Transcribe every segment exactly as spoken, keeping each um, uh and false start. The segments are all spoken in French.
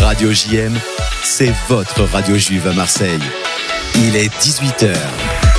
Radio J M, c'est votre radio juive à Marseille. Il est dix-huit heures.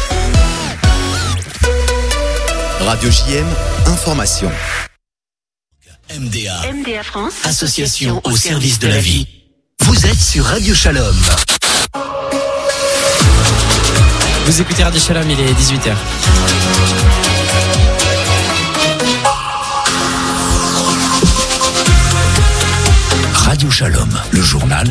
Radio J M, information. M D A, M D A France, association au service de la vie. Vous êtes sur Radio Shalom. Vous écoutez Radio Shalom, il est dix-huit heures. Radio Shalom, le journal.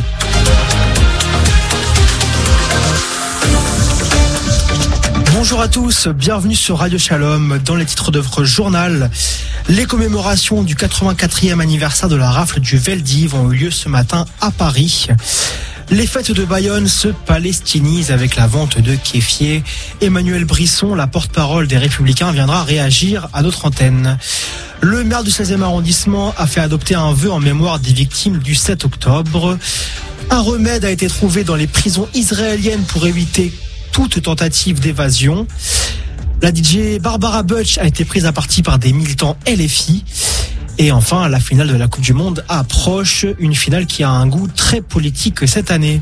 Bonjour à tous, bienvenue sur Radio Shalom. Dans les titres de votre journal, les commémorations du quatre-vingt-quatrième anniversaire de la rafle du Veldiv ont eu lieu ce matin à Paris. Les fêtes de Bayonne se palestinisent avec la vente de kéfier. Emmanuel Brisson, la porte-parole des Républicains, viendra réagir à notre antenne. Le maire du seizième arrondissement a fait adopter un vœu en mémoire des victimes du sept octobre. Un remède a été trouvé dans les prisons israéliennes pour éviter toute tentative d'évasion. La D J Barbara Butch a été prise à partie par des militants L F I. Et enfin, la finale de la Coupe du Monde approche, une finale qui a un goût très politique cette année.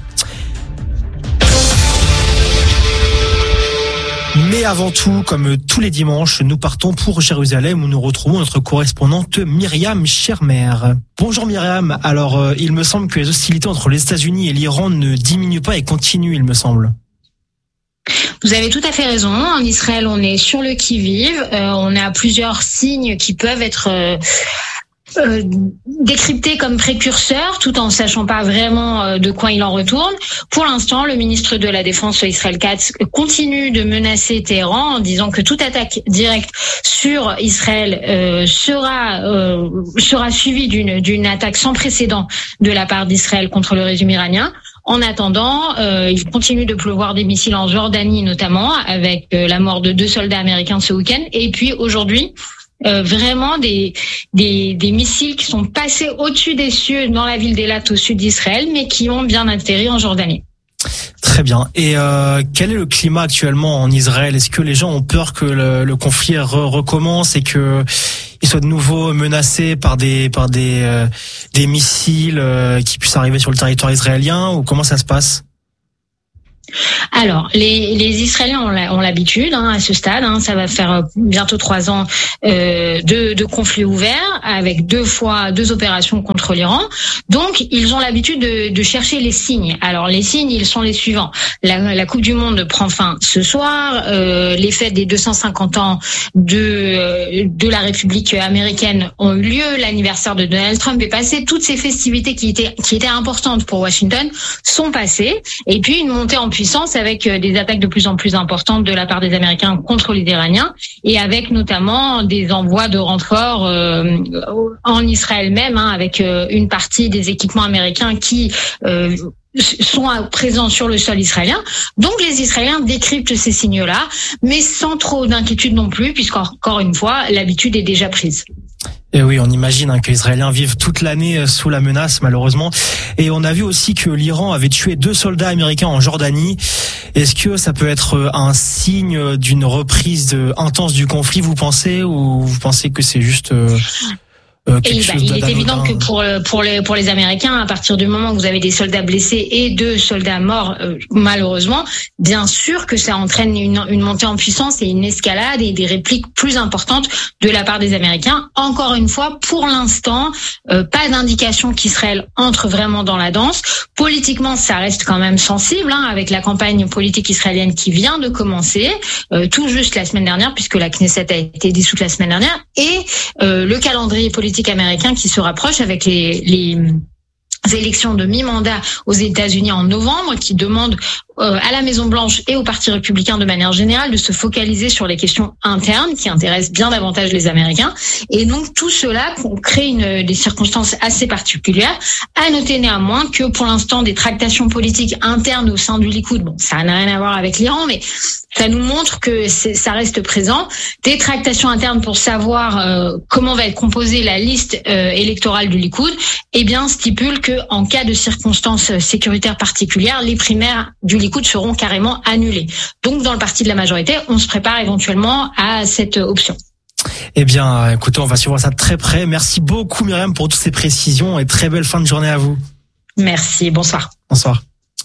Mais avant tout, comme tous les dimanches, nous partons pour Jérusalem où nous retrouvons notre correspondante Myriam Schermer. Bonjour Myriam, alors euh, il me semble que les hostilités entre les États-Unis et l'Iran ne diminuent pas et continuent, il me semble. Vous avez tout à fait raison. En Israël, on est sur le qui-vive. Euh, on a plusieurs signes qui peuvent être euh, euh, décryptés comme précurseurs, tout en sachant pas vraiment euh, de quoi il en retourne. Pour l'instant, le ministre de la Défense, Israël Katz, continue de menacer Téhéran en disant que toute attaque directe sur Israël euh, sera euh, sera suivie d'une d'une attaque sans précédent de la part d'Israël contre le régime iranien. En attendant, euh, il continue de pleuvoir des missiles en Jordanie notamment, avec euh, la mort de deux soldats américains ce week-end. Et puis aujourd'hui, euh, vraiment des, des des missiles qui sont passés au-dessus des cieux dans la ville d'Elat au sud d'Israël, mais qui ont bien atterri en Jordanie. Très bien. Et euh, quel est le climat actuellement en Israël ? Est-ce que les gens ont peur que le, le conflit re- recommence et que ils soient de nouveau menacés par des par des euh, des missiles euh, qui puissent arriver sur le territoire israélien, ou comment ça se passe ? Alors, les, les Israéliens ont, la, ont l'habitude hein, à ce stade. Hein, ça va faire bientôt trois ans euh, de, de conflits ouverts avec deux fois deux opérations contre l'Iran. Donc, ils ont l'habitude de, de chercher les signes. Alors, les signes, ils sont les suivants. La, la Coupe du Monde prend fin ce soir. Euh, les fêtes des deux cent cinquante ans de de la République américaine ont eu lieu. L'anniversaire de Donald Trump est passé. Toutes ces festivités qui étaient qui étaient importantes pour Washington sont passées. Et puis une montée en puissance avec des attaques de plus en plus importantes de la part des Américains contre les Iraniens, et avec notamment des envois de renforts euh, en Israël même, hein, avec euh, une partie des équipements américains qui euh, sont présents sur le sol israélien. Donc les Israéliens décryptent ces signaux-là, mais sans trop d'inquiétude non plus, puisqu'encore une fois, l'habitude est déjà prise. Et oui, on imagine hein, que les Israéliens vivent toute l'année sous la menace, malheureusement. Et on a vu aussi que l'Iran avait tué deux soldats américains en Jordanie. Est-ce que ça peut être un signe d'une reprise intense du conflit, vous pensez, ou vous pensez que c'est juste euh, euh, quelque et chose bah, il d'anodin ? est évident que pour pour les pour les Américains, à partir du moment où vous avez des soldats blessés et deux soldats morts, euh, malheureusement, bien sûr que ça entraîne une une montée en puissance et une escalade et des répliques plus importantes de la part des Américains. Encore une fois, pour l'instant, euh, pas d'indication qu'Israël entre vraiment dans la danse. Politiquement, ça reste quand même sensible, hein, avec la campagne politique israélienne qui vient de commencer, euh, tout juste la semaine dernière, puisque la Knesset a été dissoute la semaine dernière, et euh, le calendrier politique américain qui se rapproche avec les, les élections de mi-mandat aux États-Unis en novembre, qui demandent euh, à la Maison-Blanche et au Parti républicain de manière générale de se focaliser sur les questions internes qui intéressent bien davantage les Américains. Et donc tout cela crée une, des circonstances assez particulières. À noter néanmoins que pour l'instant, des tractations politiques internes au sein du Likoud, bon, ça n'a rien à voir avec l'Iran, mais ça nous montre que c'est, ça reste présent. Des tractations internes pour savoir euh, comment va être composée la liste euh, électorale du Likoud, eh bien stipule que en cas de circonstances sécuritaires particulières, les primaires du Likoud seront carrément annulées. Donc dans le parti de la majorité, on se prépare éventuellement à cette option. Eh bien, écoutez, on va suivre ça de très près. Merci beaucoup Myriam pour toutes ces précisions et très belle fin de journée à vous. Merci, bonsoir. Bonsoir.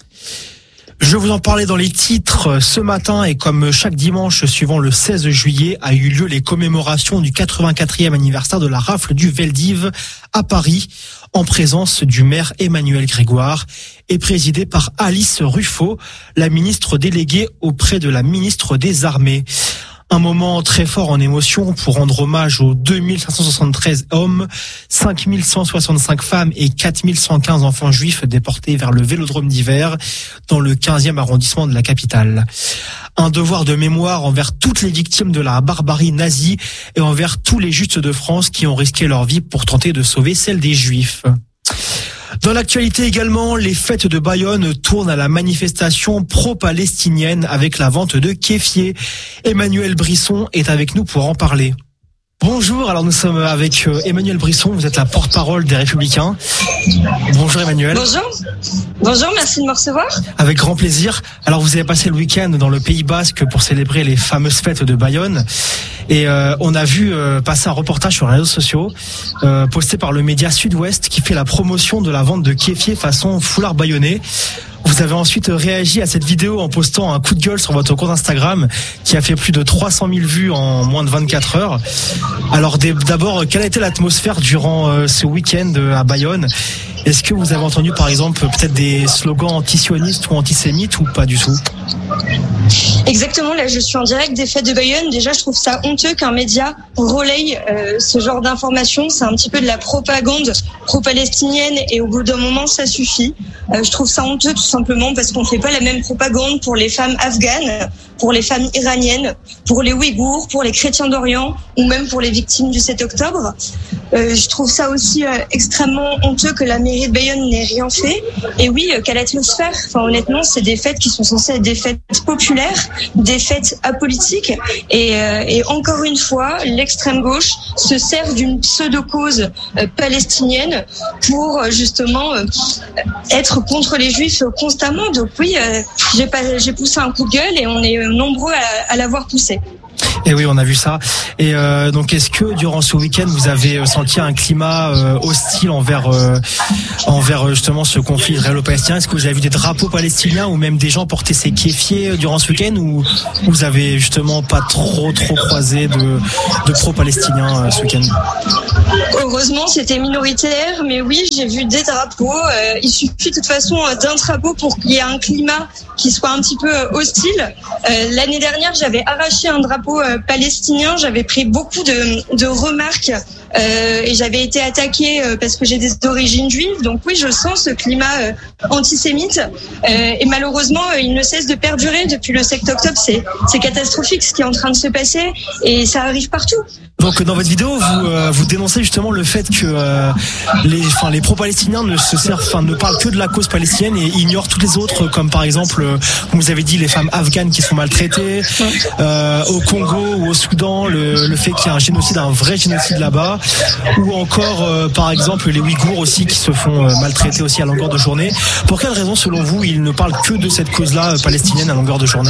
Je vous en parlais dans les titres ce matin et comme chaque dimanche suivant le seize juillet a eu lieu les commémorations du quatre-vingt-quatrième anniversaire de la rafle du Veldiv à Paris en présence du maire Emmanuel Grégoire et présidé par Alice Ruffo, la ministre déléguée auprès de la ministre des Armées. Un moment très fort en émotion pour rendre hommage aux deux mille cinq cent soixante-treize hommes, cinq mille cent soixante-cinq femmes et quatre mille cent quinze enfants juifs déportés vers le Vélodrome d'hiver dans le quinzième arrondissement de la capitale. Un devoir de mémoire envers toutes les victimes de la barbarie nazie et envers tous les justes de France qui ont risqué leur vie pour tenter de sauver celle des Juifs. Dans l'actualité également, les fêtes de Bayonne tournent à la manifestation pro-palestinienne avec la vente de kéfier. Emmanuel Brisson est avec nous pour en parler. Bonjour, alors nous sommes avec Emmanuel Brisson, vous êtes la porte-parole des Républicains. Bonjour Emmanuel. Bonjour, bonjour, merci de me recevoir. Avec grand plaisir. Alors vous avez passé le week-end dans le Pays Basque pour célébrer les fameuses fêtes de Bayonne. Et euh, on a vu euh, passer un reportage sur les réseaux sociaux euh, posté par le média Sud-Ouest qui fait la promotion de la vente de kéfier façon foulard bayonnais. Vous avez ensuite réagi à cette vidéo en postant un coup de gueule sur votre compte Instagram qui a fait plus de trois cent mille vues en moins de vingt-quatre heures. Alors d'abord, quelle a été l'atmosphère durant ce week-end à Bayonne ? Est-ce que vous avez entendu par exemple peut-être des slogans antisionistes ou antisémites ou pas du tout ? Exactement, là je suis en direct des fêtes de Bayonne. Déjà je trouve ça honteux qu'un média relaye euh, ce genre d'informations. C'est un petit peu de la propagande pro-palestinienne et au bout d'un moment ça suffit. Euh, je trouve ça honteux tout simplement parce qu'on ne fait pas la même propagande pour les femmes afghanes, pour les femmes iraniennes, pour les Ouïghours, pour les chrétiens d'Orient ou même pour les victimes du sept octobre. Euh, je trouve ça aussi euh, extrêmement honteux que la mairie de Bayonne n'ait rien fait. Et oui, euh, quelle atmosphère. Enfin, honnêtement, c'est des fêtes qui sont censées être des fêtes populaires, des fêtes apolitiques. Et, euh, et encore une fois, l'extrême gauche se sert d'une pseudo-cause euh, palestinienne pour euh, justement euh, être contre les Juifs constamment. Donc oui, euh, j'ai, pas, j'ai poussé un coup de gueule et on est nombreux à, à l'avoir poussé. Et oui, on a vu ça. Et euh, donc, est-ce que durant ce week-end, vous avez senti un climat euh, hostile envers euh, envers justement ce conflit israélo-palestinien ? Est-ce que vous avez vu des drapeaux palestiniens ou même des gens porter ces kéfiers durant ce week-end, ou vous avez justement pas trop trop croisé de de pro-palestiniens euh, ce week-end ? Heureusement, c'était minoritaire, mais oui, j'ai vu des drapeaux. Euh, il suffit de toute façon d'un drapeau pour qu'il y ait un climat qui soit un petit peu hostile. Euh, l'année dernière, j'avais arraché un drapeau euh, palestinien, j'avais pris beaucoup de, de remarques euh, et j'avais été attaquée euh, parce que j'ai des origines juives. Donc oui, je sens ce climat euh, antisémite euh, et malheureusement, euh, il ne cesse de perdurer depuis le sept octobre. C'est, c'est catastrophique ce qui est en train de se passer et ça arrive partout. Donc dans votre vidéo, vous euh, vous dénoncez justement le fait que euh, les enfin les pro-palestiniens ne se servent, enfin ne parlent que de la cause palestinienne et ignorent toutes les autres, comme par exemple, euh, comme vous avez dit, les femmes afghanes qui sont maltraitées, euh, au Congo ou au Soudan, le, le fait qu'il y a un génocide, un vrai génocide là-bas, ou encore euh, par exemple les Ouïghours aussi qui se font euh, maltraiter aussi à longueur de journée. Pour quelle raison, selon vous, ils ne parlent que de cette cause-là euh, palestinienne à longueur de journée ?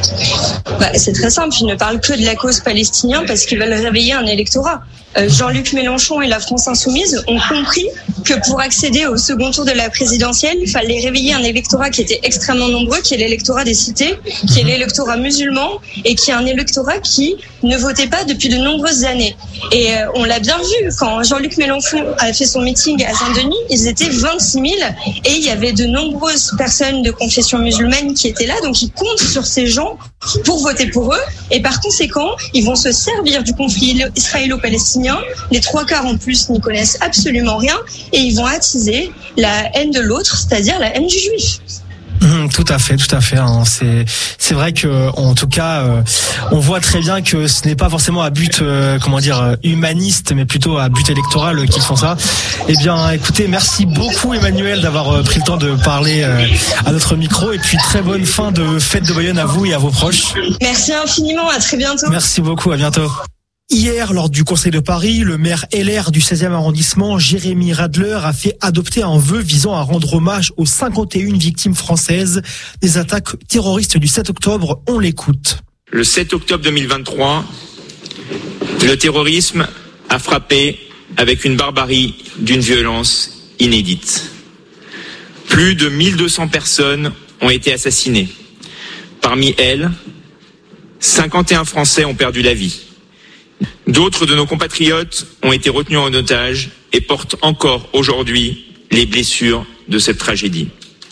Bah, c'est très simple, ils ne parlent que de la cause palestinienne parce qu'ils veulent réveiller un électorat. Euh, Jean-Luc Mélenchon et la France Insoumise ont compris que pour accéder au second tour de la présidentielle, il fallait réveiller un électorat qui était extrêmement nombreux, qui est l'électorat des cités, qui est l'électorat musulman et qui est un électorat qui ne votait pas depuis de nombreuses années. Et euh, on l'a bien vu, quand Jean-Luc Mélenchon a fait son meeting à Saint-Denis, ils étaient vingt-six mille et il y avait de nombreuses personnes de confession musulmane qui étaient là, donc ils comptent sur ces gens pour voter pour eux et par conséquent, ils vont se servir du conflit israélo-palestinien. Les trois quarts en plus n'y connaissent absolument rien et ils vont attiser la haine de l'autre, c'est-à-dire la haine du juif. Mmh, tout à fait, tout à fait. Hein. C'est c'est vrai que en tout cas, euh, on voit très bien que ce n'est pas forcément à but, euh, comment dire, humaniste, mais plutôt à but électoral euh, qu'ils font ça. Eh bien, écoutez, merci beaucoup Emmanuel d'avoir euh, pris le temps de parler euh, à notre micro, et puis très bonne fin de fête de Bayonne à vous et à vos proches. Merci infiniment, à très bientôt. Merci beaucoup, à bientôt. Hier, lors du Conseil de Paris, le maire L R du seizième arrondissement, Jérémy Radler, a fait adopter un vœu visant à rendre hommage aux cinquante et une victimes françaises des attaques terroristes du sept octobre. On l'écoute. Le sept octobre deux mille vingt-trois, le terrorisme a frappé avec une barbarie d'une violence inédite. Plus de mille deux cents personnes ont été assassinées. Parmi elles, cinquante et un Français ont perdu la vie. D'autres de nos compatriotes ont été retenus en otage et portent encore aujourd'hui les blessures de cette tragédie.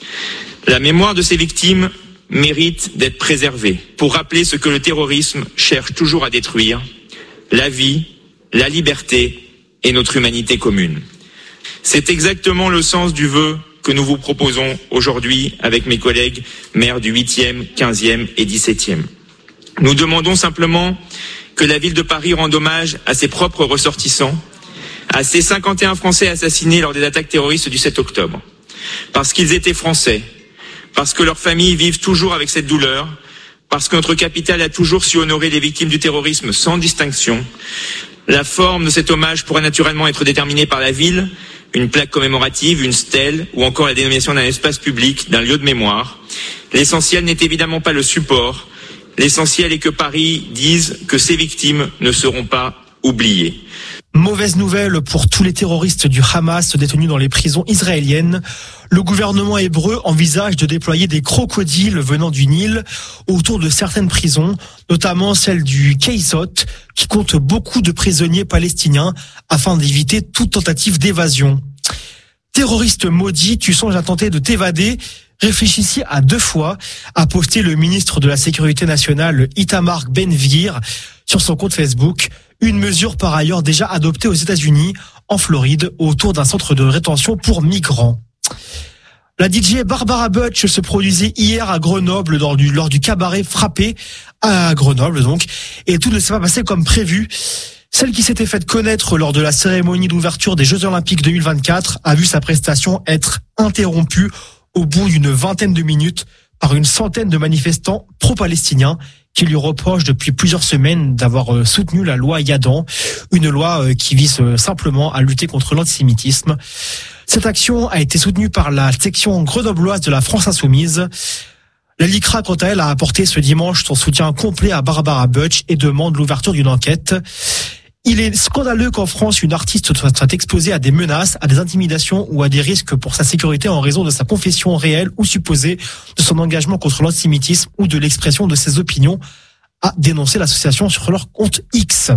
La mémoire de ces victimes mérite d'être préservée pour rappeler ce que le terrorisme cherche toujours à détruire, la vie, la liberté et notre humanité commune. C'est exactement le sens du vœu que nous vous proposons aujourd'hui avec mes collègues maires du huitième, quinzième et dix-septième. Nous demandons simplement que la ville de Paris rende hommage à ses propres ressortissants, à ces cinquante et un Français assassinés lors des attaques terroristes du sept octobre. Parce qu'ils étaient Français, parce que leurs familles vivent toujours avec cette douleur, parce que notre capitale a toujours su honorer les victimes du terrorisme sans distinction. La forme de cet hommage pourra naturellement être déterminée par la ville, une plaque commémorative, une stèle ou encore la dénomination d'un espace public, d'un lieu de mémoire. L'essentiel n'est évidemment pas le support. L'essentiel est que Paris dise que ses victimes ne seront pas oubliées. Mauvaise nouvelle pour tous les terroristes du Hamas détenus dans les prisons israéliennes. Le gouvernement hébreu envisage de déployer des crocodiles venant du Nil autour de certaines prisons, notamment celle du Keisot, qui compte beaucoup de prisonniers palestiniens afin d'éviter toute tentative d'évasion. Terroriste maudit, tu songes à tenter de t'évader? Réfléchissez à deux fois, a posté le ministre de la Sécurité nationale Itamar Ben-Gvir sur son compte Facebook. Une mesure par ailleurs déjà adoptée aux États-Unis, en Floride, autour d'un centre de rétention pour migrants. La D J Barbara Butch se produisait hier à Grenoble lors du, lors du cabaret Frappé à Grenoble donc, et tout ne s'est pas passé comme prévu. Celle qui s'était faite connaître lors de la cérémonie d'ouverture des Jeux Olympiques deux mille vingt-quatre a vu sa prestation être interrompue au bout d'une vingtaine de minutes par une centaine de manifestants pro-palestiniens qui lui reprochent depuis plusieurs semaines d'avoir soutenu la loi Yadan, une loi qui vise simplement à lutter contre l'antisémitisme. Cette action a été soutenue par la section grenobloise de la France Insoumise. La LICRA, quant à elle, a apporté ce dimanche son soutien complet à Barbara Butch et demande l'ouverture d'une enquête. Il est scandaleux qu'en France, une artiste soit exposée à des menaces, à des intimidations ou à des risques pour sa sécurité en raison de sa confession réelle ou supposée, de son engagement contre l'antisémitisme ou de l'expression de ses opinions, a dénoncé l'association sur leur compte X.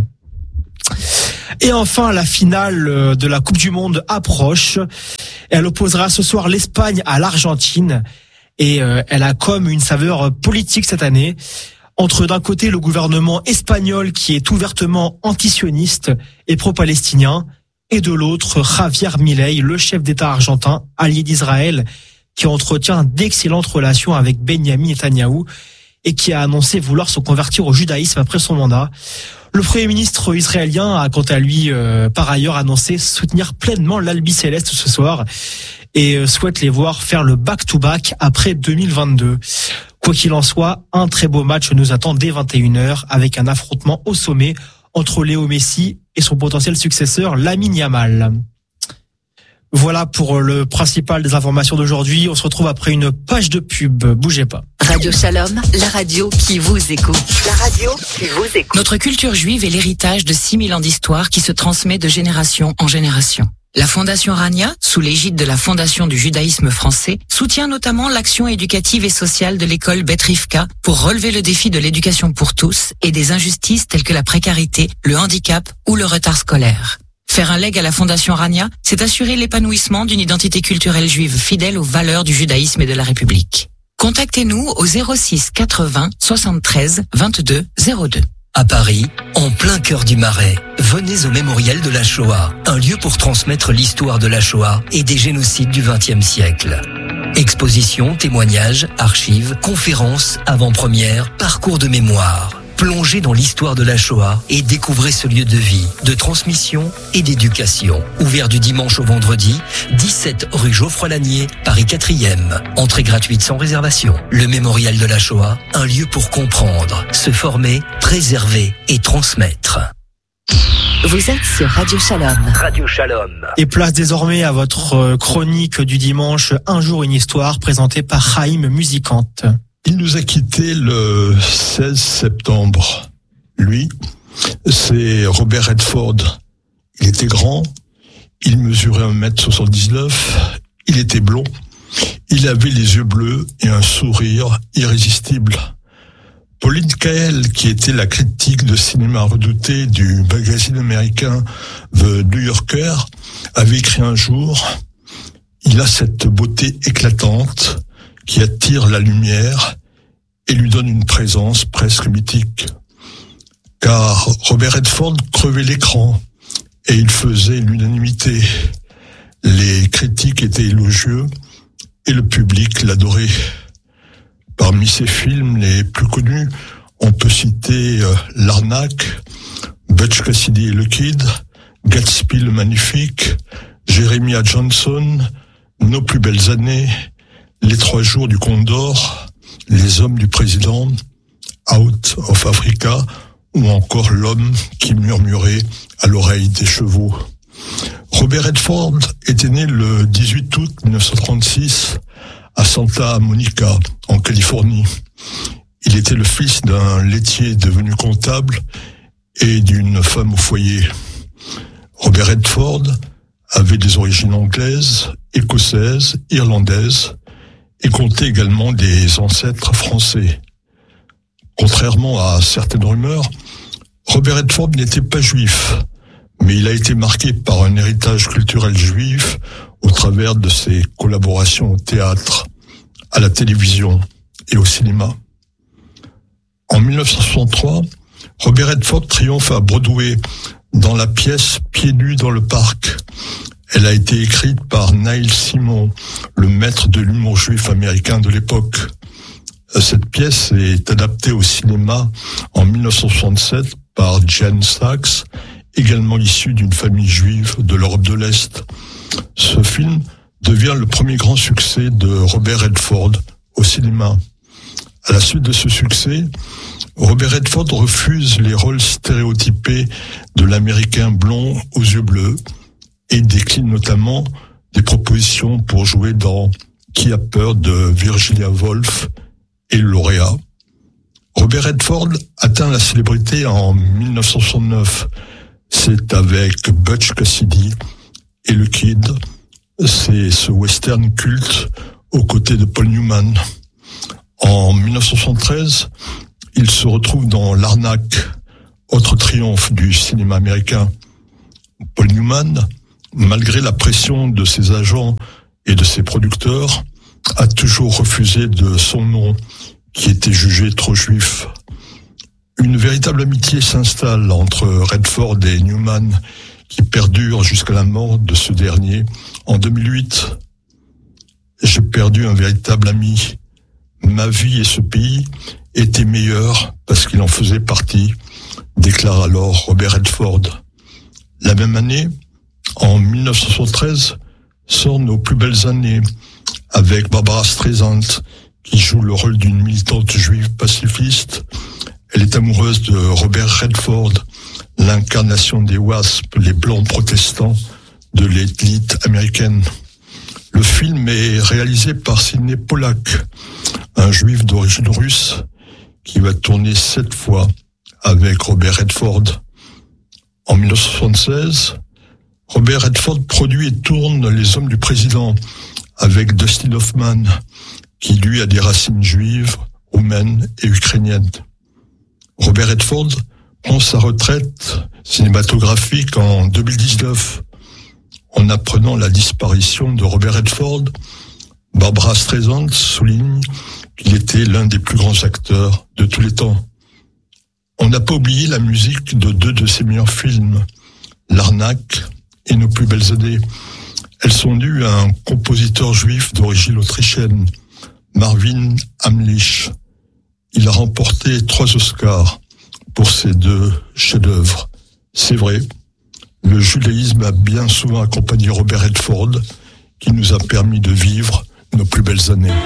Et enfin, la finale de la Coupe du Monde approche. Elle opposera ce soir l'Espagne à l'Argentine et elle a comme une saveur politique cette année. Entre d'un côté le gouvernement espagnol qui est ouvertement antisioniste et pro-palestinien, et de l'autre Javier Milei, le chef d'État argentin, allié d'Israël, qui entretient d'excellentes relations avec Benyamin Netanyahou et qui a annoncé vouloir se convertir au judaïsme après son mandat. Le Premier ministre israélien a quant à lui euh, par ailleurs annoncé soutenir pleinement l'Albi Céleste ce soir et euh, souhaite les voir faire le back-to-back après deux mille vingt-deux. Quoi qu'il en soit, un très beau match nous attend dès vingt et une heures avec un affrontement au sommet entre Léo Messi et son potentiel successeur Lamine Yamal. Voilà pour le principal des informations d'aujourd'hui. On se retrouve après une page de pub. Bougez pas. Radio Shalom, la radio qui vous écoute. La radio qui vous écoute. Notre culture juive est l'héritage de six mille ans d'histoire qui se transmet de génération en génération. La Fondation Rania, sous l'égide de la Fondation du judaïsme français, soutient notamment l'action éducative et sociale de l'école Beth Rivka pour relever le défi de l'éducation pour tous et des injustices telles que la précarité, le handicap ou le retard scolaire. Faire un leg à la Fondation Rania, c'est assurer l'épanouissement d'une identité culturelle juive fidèle aux valeurs du judaïsme et de la République. Contactez-nous au zéro six quatre-vingts soixante-treize vingt-deux zéro deux. À Paris, en plein cœur du Marais, venez au Mémorial de la Shoah, un lieu pour transmettre l'histoire de la Shoah et des génocides du vingtième siècle. Expositions, témoignages, archives, conférences, avant-premières, parcours de mémoire. Plongez dans l'histoire de la Shoah et découvrez ce lieu de vie, de transmission et d'éducation. Ouvert du dimanche au vendredi, dix-sept rue Geoffroy-Lanier, Paris quatrième. Entrée gratuite sans réservation. Le Mémorial de la Shoah, un lieu pour comprendre, se former, préserver et transmettre. Vous êtes sur Radio Shalom. Radio Shalom. Et place désormais à votre chronique du dimanche, Un jour une histoire, présentée par Chaim Musicante. Il nous a quittés le seize septembre. Lui, c'est Robert Redford. Il était grand, il mesurait un mètre soixante-dix-neuf, il était blond, Il avait les yeux bleus et un sourire irrésistible. Pauline Kael, qui était la critique de cinéma redoutée du magazine américain The New Yorker, avait écrit un jour « Il a cette beauté éclatante qui attire la lumière et lui donne une présence presque mythique. » Car Robert Redford crevait l'écran et il faisait l'unanimité. Les critiques étaient élogieux et le public l'adorait. Parmi ses films les plus connus, on peut citer euh, L'Arnaque, Butch Cassidy et le Kid, Gatsby le Magnifique, Jeremiah Johnson, Nos plus belles années, Les trois jours du Condor, Les hommes du président, Out of Africa, ou encore L'homme qui murmurait à l'oreille des chevaux. Robert Redford était né le dix-huit août mille neuf cent trente-six à Santa Monica, en Californie. Il était le fils d'un laitier devenu comptable et d'une femme au foyer. Robert Redford avait des origines anglaises, écossaises, irlandaises et comptait également des ancêtres français. Contrairement à certaines rumeurs, Robert Redford n'était pas juif, mais il a été marqué par un héritage culturel juif au travers de ses collaborations au théâtre, à la télévision et au cinéma. En mille neuf cent soixante-trois, Robert Redford triomphe à Broadway dans la pièce Pieds nus dans le parc. Elle a été écrite par Neil Simon, le maître de l'humour juif américain de l'époque. Cette pièce est adaptée au cinéma en mille neuf cent soixante-sept par Jen Sachs, également issu d'une famille juive de l'Europe de l'Est. Ce film devient le premier grand succès de Robert Redford au cinéma. À la suite de ce succès, Robert Redford refuse les rôles stéréotypés de l'Américain blond aux yeux bleus et décline notamment des propositions pour jouer dans Qui a peur de Virginia Woolf et le lauréat. Robert Redford atteint la célébrité en mille neuf cent soixante-neuf. C'est avec Butch Cassidy et le Kid. C'est ce western culte aux côtés de Paul Newman. En mille neuf cent soixante-treize, il se retrouve dans L'Arnaque, autre triomphe du cinéma américain. Paul Newman, malgré la pression de ses agents et de ses producteurs, a toujours refusé de son nom, qui était jugé trop juif. Une véritable amitié s'installe entre Redford et Newman, qui perdure jusqu'à la mort de ce dernier en deux mille huit. J'ai perdu un véritable ami. Ma vie et ce pays étaient meilleurs parce qu'il en faisait partie, déclare alors Robert Redford. La même année, en mille neuf cent soixante-treize, sort Nos plus belles années, avec Barbara Streisand, qui joue le rôle d'une militante juive pacifiste. Elle est amoureuse de Robert Redford, l'incarnation des W A S P, les blancs protestants de l'élite américaine. Le film est réalisé par Sidney Pollack, un juif d'origine russe, qui va tourner sept fois avec Robert Redford. En mille neuf cent soixante-seize, Robert Redford produit et tourne Les hommes du président avec Dustin Hoffman, qui lui a des racines juives, roumaines et ukrainiennes. Robert Redford prend sa retraite cinématographique en deux mille dix-neuf. En apprenant la disparition de Robert Redford, Barbara Streisand souligne qu'il était l'un des plus grands acteurs de tous les temps. On n'a pas oublié la musique de deux de ses meilleurs films, L'Arnaque et Nos plus belles années. Elles sont dues à un compositeur juif d'origine autrichienne, Marvin Hamlisch. Il a remporté trois Oscars pour ces deux chefs-d'œuvre. C'est vrai, le judaïsme a bien souvent accompagné Robert Redford, qui nous a permis de vivre nos plus belles années.